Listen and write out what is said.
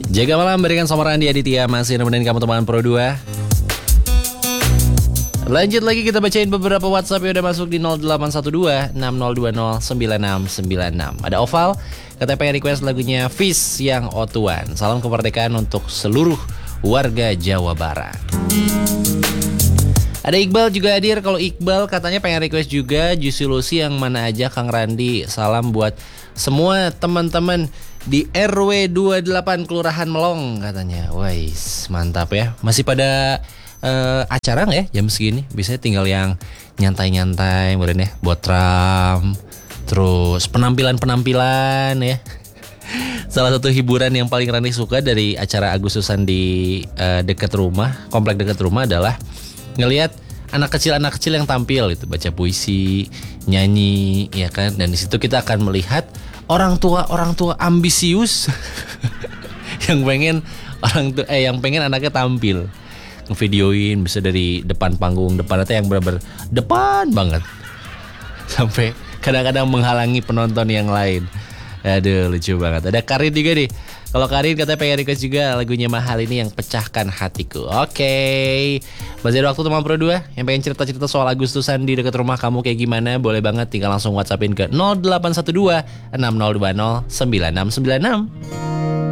Jaga malam berikan sama Randi Aditya masih nemenin kamu teman Pro 2. Lanjut lagi kita bacain beberapa WhatsApp yang udah masuk di 0812 6020 9696. Ada Oval, katanya pengen request lagunya Fish yang Otuan. Salam kemerdekaan untuk seluruh warga Jawa Barat. Ada Iqbal juga hadir. Kalau Iqbal katanya pengen request juga Juicy Lucy yang mana aja Kang Randi. Salam buat semua teman-teman di RW 28 Kelurahan Melong katanya. Wais, mantap ya. Masih pada acara nggak ya jam segini? Biasanya tinggal yang nyantai-nyantai mungkin ya, buat tram, terus penampilan ya. Salah satu hiburan yang paling Rani suka dari acara Agustusan di dekat rumah, komplek dekat rumah adalah ngelihat anak kecil yang tampil itu baca puisi, nyanyi, ya kan. Dan di situ kita akan melihat orang tua ambisius yang pengen anaknya tampil. Ngevideoin bisa dari depan panggung depan atau yang benar-benar depan banget sampai kadang-kadang menghalangi penonton yang lain. Aduh, lucu banget. Ada Karin juga nih. Kalau Karin katanya pengen request juga lagunya Mahal ini yang pecahkan hatiku. Oke. Masih ada waktu teman Pro 2 yang pengen cerita-cerita soal Agustusan di dekat rumah kamu kayak gimana? Boleh banget tinggal langsung WhatsAppin ke 0812 6020 9696.